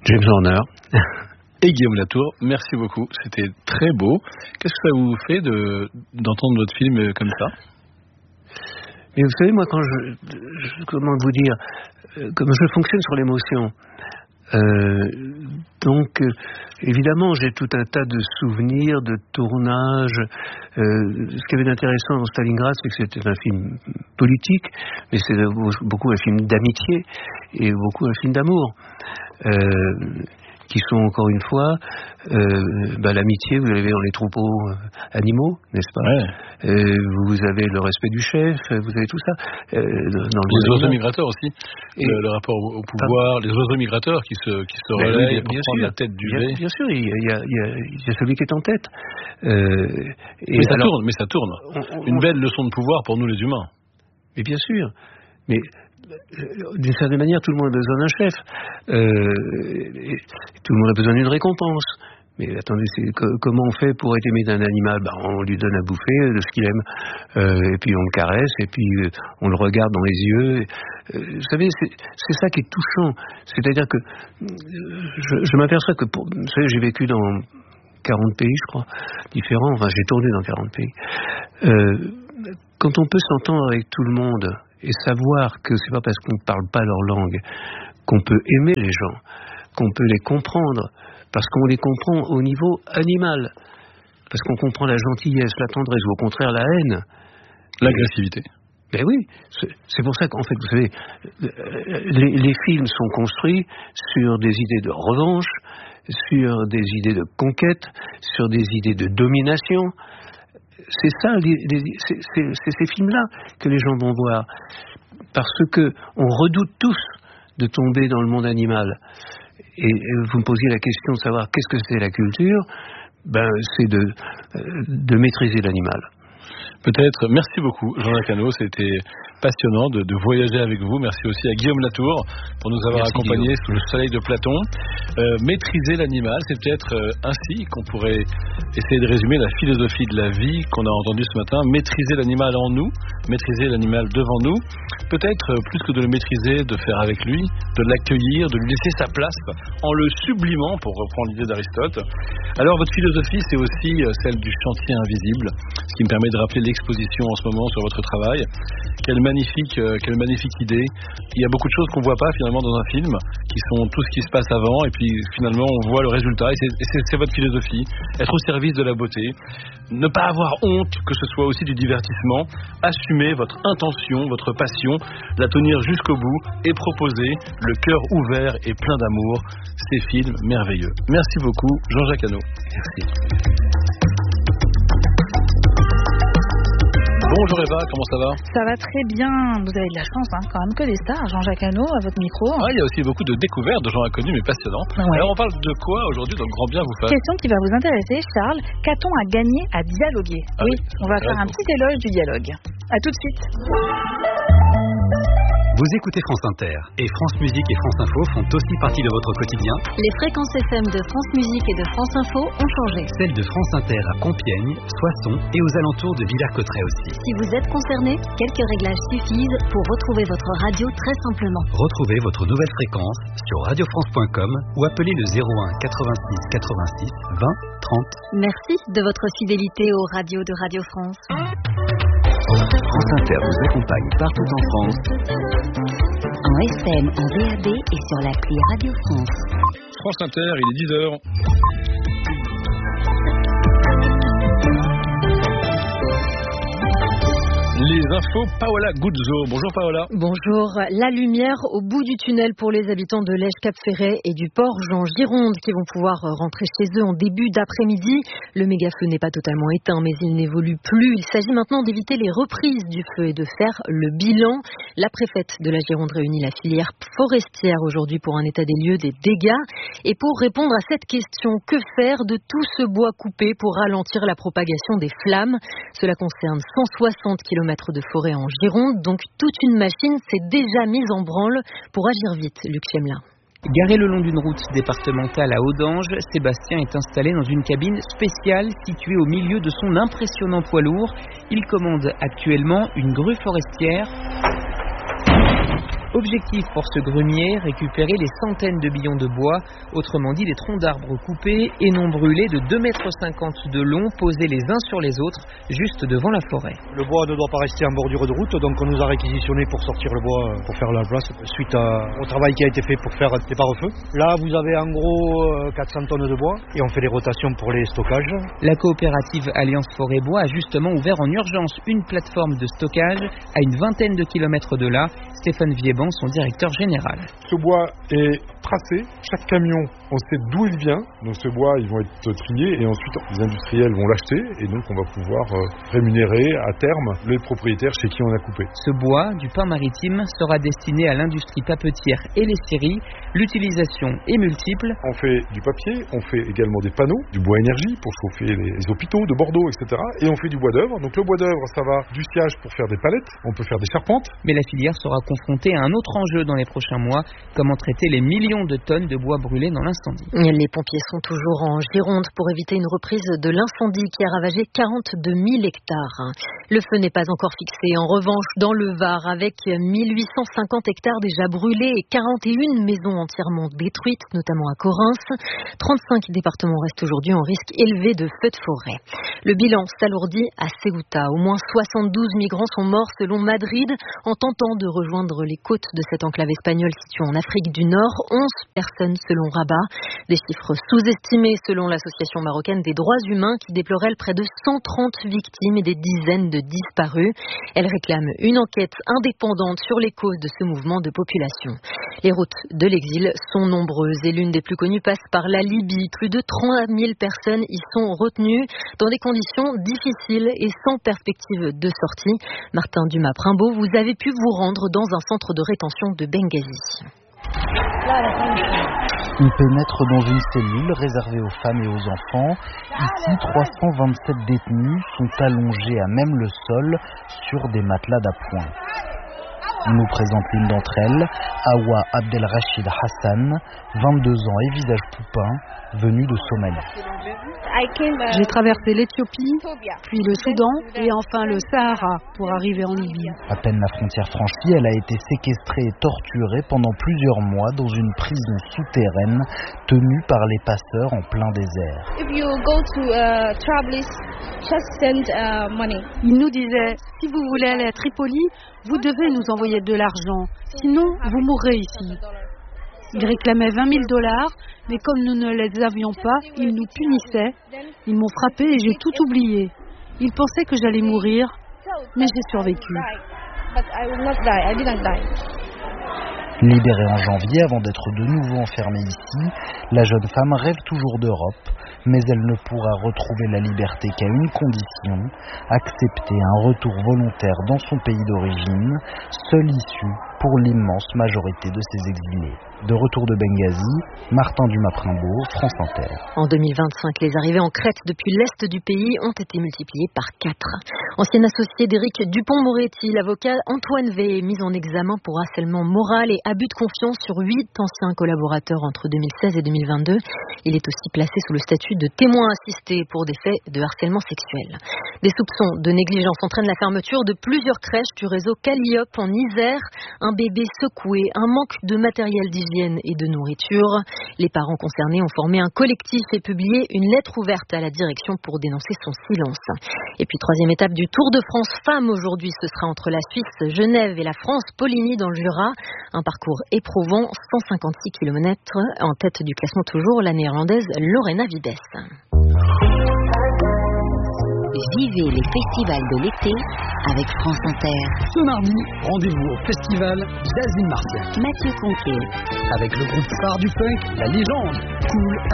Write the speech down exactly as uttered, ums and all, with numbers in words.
James Horner. Et Guillaume Latour, merci beaucoup, c'était très beau. Qu'est-ce que ça vous fait de, d'entendre votre film comme ça ? Mais vous savez, moi, quand je, je comment vous dire, euh, comme je fonctionne sur l'émotion, euh, donc euh, évidemment, j'ai tout un tas de souvenirs, de tournages. Euh, ce qui avait d'intéressant dans Stalingrad, c'est que c'était un film politique, mais c'est beaucoup un film d'amitié et beaucoup un film d'amour. Euh, qui sont encore une fois euh, bah, l'amitié, vous l'avez dans les troupeaux euh, animaux, n'est-ce pas ? Ouais. euh, Vous avez le respect du chef, vous avez tout ça. Euh, dans le les oiseaux migrateurs aussi, et le, le rapport au, au pouvoir, pardon. Les oiseaux migrateurs qui se, qui se ben, relaient oui, pour prendre sûr. la tête du bien, lait. Bien sûr, il y, a, il, y a, il, y a, il y a celui qui est en tête. Euh, et mais, ça alors, tourne, mais ça tourne, mais ça tourne. Une belle leçon de pouvoir pour nous les humains. Mais bien sûr. Mais d'une certaine manière, tout le monde a besoin d'un chef. Euh, et tout le monde a besoin d'une récompense. Mais attendez, c'est, que, comment on fait pour être aimé d'un animal ? Ben, on lui donne à bouffer de ce qu'il aime, euh, et puis on le caresse, et puis euh, on le regarde dans les yeux. Euh, vous savez, c'est, c'est ça qui est touchant. C'est-à-dire que euh, je, je m'aperçois que, pour, vous savez, j'ai vécu dans quarante pays, je crois, différents. Enfin, j'ai tourné dans quarante pays. Euh, quand on peut s'entendre avec tout le monde et savoir que c'est pas parce qu'on ne parle pas leur langue qu'on peut aimer les gens, qu'on peut les comprendre, parce qu'on les comprend au niveau animal, parce qu'on comprend la gentillesse, la tendresse, ou au contraire la haine. L'agressivité. Ben oui, c'est, c'est pour ça qu'en fait, vous savez, les, les films sont construits sur des idées de revanche, sur des idées de conquête, sur des idées de domination. C'est ça, les, les, c'est, c'est, c'est ces films-là que les gens vont voir, parce que on redoute tous de tomber dans le monde animal. Et, et vous me posiez la question de savoir qu'est-ce que c'est la culture. Ben, c'est de, de maîtriser l'animal. Peut-être. Merci beaucoup, Jean-Jacques Hano. C'était passionnant de, de voyager avec vous. Merci aussi à Guillaume Latour pour nous avoir Merci accompagnés Guillaume. Sous le soleil de Platon. Euh, maîtriser l'animal, c'est peut-être euh, ainsi qu'on pourrait essayer de résumer la philosophie de la vie qu'on a entendue ce matin. Maîtriser l'animal en nous, maîtriser l'animal devant nous. Peut-être euh, plus que de le maîtriser, de faire avec lui, de l'accueillir, de lui laisser sa place en le sublimant, pour reprendre l'idée d'Aristote. Alors votre philosophie, c'est aussi euh, celle du chantier invisible, ce qui me permet de rappeler l'exposition en ce moment sur votre travail. Quelle magnifique, euh, quelle magnifique idée. Il y a beaucoup de choses qu'on ne voit pas finalement dans un film, qui sont tout ce qui se passe avant, et puis finalement on voit le résultat, et c'est, et c'est, c'est votre philosophie. Être au service de la beauté, ne pas avoir honte que ce soit aussi du divertissement, assumer votre intention, votre passion, la tenir jusqu'au bout, et proposer le cœur ouvert et plein d'amour, ces films merveilleux. Merci beaucoup, Jean-Jacques Hano. Merci. Bonjour Eva, comment ça va ? Ça va très bien, vous avez de la chance, hein, quand même que des stars, Jean-Jacques Hano à votre micro. Ah, il y a aussi beaucoup de découvertes de gens inconnus mais passionnants. Ouais. Alors on parle de quoi aujourd'hui dans le grand bien vous fasse ? Question qui va vous intéresser, Charles. Qu'a-t-on à gagner à dialoguer ? ah Oui, oui, on va faire un petit éloge du dialogue. À tout de suite. Vous écoutez France Inter et France Musique et France Info font aussi partie de votre quotidien. Les fréquences F M de France Musique et de France Info ont changé. Celles de France Inter à Compiègne, Soissons et aux alentours de Villers-Cotterêts aussi. Si vous êtes concerné, quelques réglages suffisent pour retrouver votre radio très simplement. Retrouvez votre nouvelle fréquence sur radio france point com ou appelez le zéro un quatre-vingt-six quatre-vingt-six vingt trente. Merci de votre fidélité aux radios de Radio France. France Inter vous accompagne partout en France. En F M, en V A B et sur l'appli Radio France. France Inter, il est dix heures. Les infos, Paola Guzzo. Bonjour Paola. Bonjour. La lumière au bout du tunnel pour les habitants de Lège-Cap-Ferret et du port Jean-Gironde qui vont pouvoir rentrer chez eux en début d'après-midi. Le méga-feu n'est pas totalement éteint mais il n'évolue plus. Il s'agit maintenant d'éviter les reprises du feu et de faire le bilan. La préfète de la Gironde réunit la filière forestière aujourd'hui pour un état des lieux des dégâts. Et pour répondre à cette question, que faire de tout ce bois coupé pour ralentir la propagation des flammes ? Cela concerne cent soixante kilomètres de forêt en Gironde, donc toute une machine s'est déjà mise en branle pour agir vite, Luc Chemelin. Garé le long d'une route départementale à Audange, Sébastien est installé dans une cabine spéciale située au milieu de son impressionnant poids lourd. Il commande actuellement une grue forestière. Objectif pour ce grumier, récupérer les centaines de billons de bois, autrement dit des troncs d'arbres coupés et non brûlés de deux mètres cinquante de long, posés les uns sur les autres, juste devant la forêt. Le bois ne doit pas rester en bordure de route, donc on nous a réquisitionné pour sortir le bois, pour faire la place, suite à, au travail qui a été fait pour faire des pare-feux. Là, vous avez en gros quatre cents tonnes de bois et on fait des rotations pour les stockages. La coopérative Alliance Forêt Bois a justement ouvert en urgence une plateforme de stockage à une vingtaine de kilomètres de là. Stéphane Viéban, son directeur général. Ce bois est tracé, chaque camion, on sait d'où il vient, donc ce bois, ils vont être triés et ensuite les industriels vont l'acheter et donc on va pouvoir euh, rémunérer à terme les propriétaires chez qui on a coupé. Ce bois, du pin maritime, sera destiné à l'industrie papetière et les scieries. L'utilisation est multiple. On fait du papier, on fait également des panneaux, du bois énergie pour chauffer les, les hôpitaux de Bordeaux, et cetera. Et on fait du bois d'œuvre. Donc le bois d'œuvre, ça va du sciage pour faire des palettes, on peut faire des charpentes. Mais la filière sera confrontée à un autre enjeu dans les prochains mois, comment traiter les millions de tonnes de bois brûlés dans l'incendie. Les pompiers sont toujours en Gironde pour éviter une reprise de l'incendie qui a ravagé quarante-deux mille hectares. Le feu n'est pas encore fixé. En revanche, dans le Var, avec mille huit cent cinquante hectares déjà brûlés et quarante et une maisons entièrement détruites, notamment à Correns, trente-cinq départements restent aujourd'hui en risque élevé de feux de forêt. Le bilan s'alourdit à Ceuta. Au moins soixante-douze migrants sont morts selon Madrid en tentant de rejoindre les côtes de cette enclave espagnole située en Afrique du Nord. onze personnes selon Rabat. Des chiffres sous-estimés selon l'association marocaine des droits humains qui déplore près de cent trente victimes et des dizaines de disparus. Elle réclame une enquête indépendante sur les causes de ce mouvement de population. Les routes de l'exil sont nombreuses et l'une des plus connues passe par la Libye. Plus de trois mille personnes y sont retenues dans des conditions difficiles et sans perspective de sortie. Martin Dumas-Primbaud, vous avez pu vous rendre dans un centre de rétention de Benghazi. On pénètre dans une cellule réservée aux femmes et aux enfants. Ici, trois cent vingt-sept détenus sont allongés à même le sol sur des matelas d'appoint. On nous présente l'une d'entre elles, Awa Abdelrachid Hassan, vingt-deux ans et visage poupin, venue de Somalie. J'ai traversé l'Éthiopie, puis le Soudan et enfin le Sahara pour arriver en Libye. À peine la frontière franchie, elle a été séquestrée et torturée pendant plusieurs mois dans une prison souterraine tenue par les passeurs en plein désert. Il nous disait, si vous voulez aller à Tripoli, vous devez nous envoyer de l'argent, sinon vous mourrez ici. Ils réclamaient vingt mille dollars, mais comme nous ne les avions pas, ils nous punissaient. Ils m'ont frappé et j'ai tout oublié. Ils pensaient que j'allais mourir, mais j'ai survécu. Libérée en janvier avant d'être de nouveau enfermée ici, la jeune femme rêve toujours d'Europe, mais elle ne pourra retrouver la liberté qu'à une condition, accepter un retour volontaire dans son pays d'origine, seule issue pour l'immense majorité de ces exilés. De retour de Benghazi, Martin Dumas-Primbaud, France Inter. En deux mille vingt-cinq, les arrivées en Crète depuis l'est du pays ont été multipliées par quatre. Ancien associé d'Éric Dupond-Moretti, l'avocat Antoine V est mis en examen pour harcèlement moral et abus de confiance sur huit anciens collaborateurs entre deux mille seize et deux mille vingt-deux. Il est aussi placé sous le statut de témoin assisté pour des faits de harcèlement sexuel. Des soupçons de négligence entraînent la fermeture de plusieurs crèches du réseau Calliope en Isère. Un bébé secoué, un manque de matériel d'hygiène et de nourriture. Les parents concernés ont formé un collectif et publié une lettre ouverte à la direction pour dénoncer son silence. Et puis troisième étape du Tour de France femmes aujourd'hui, ce sera entre la Suisse, Genève et la France, Poligny dans le Jura. Un parcours éprouvant, cent cinquante-six kilomètres. En tête du classement toujours, la néerlandaise Lorena Wiebes. Vivez les festivals de l'été avec France Inter. Ce mardi, rendez-vous au festival Jazz in Martial. Mathieu Conquet. Avec le groupe phare du punk, La Légende. Cool,